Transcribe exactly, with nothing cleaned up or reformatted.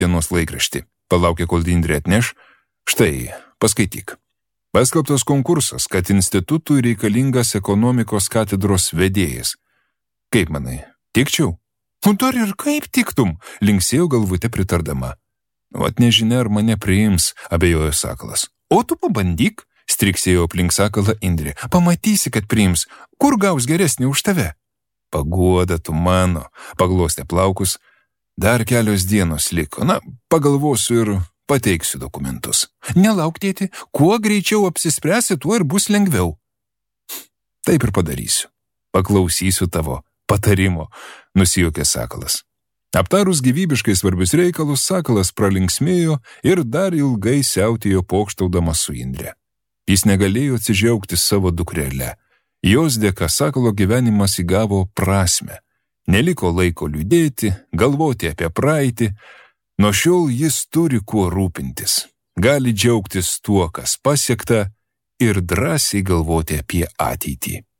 dienos laikraštį. Palaukė, kol Indrė atneš. Štai, paskaityk. Paskelbtas konkursas, kad institutui reikalingas ekonomikos katedros vedėjas. Kaip manai, tikčiau? O dar ir kaip tiktum, linksėjo galvute pritardama. Vat nežinia, ar mane priims, abejojo Sakalas. O tu pabandyk, striksėjo aplink Sakalą Indrė. Pamatysi, kad priims, kur gaus geresnį už tave. Paguoda tu mano, paglostė plaukus. Dar kelios dienos liko, na, pagalvosiu ir pateiksiu dokumentus. Nelauk, tėti, kuo greičiau apsispręsi, tuo ir bus lengviau. Taip ir padarysiu. Paklausysiu tavo patarimo, nusijuokė Sakalas. Aptarus gyvybiškai svarbius reikalus, Sakalas pralinksmėjo ir dar ilgai siautėjo pokštaudamas su Indre. Jis negalėjo atsižiaugti savo dukrele. Jos dėka Sakalo gyvenimas įgavo prasmę. Neliko laiko liūdėti, galvoti apie praeitį. Nuo šiol jis turi kuo rūpintis. Gali džiaugtis tuo, kas pasiekta, ir drąsiai galvoti apie ateitį.